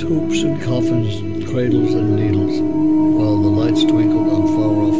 hoops and coffins, cradles and needles, while the lights twinkled on far-off